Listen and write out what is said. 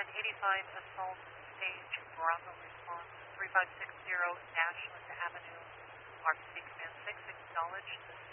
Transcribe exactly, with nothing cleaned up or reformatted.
ten eighty-five assault stage, Bravo response, three five six zero Ashland Avenue, R F C Command six, acknowledge the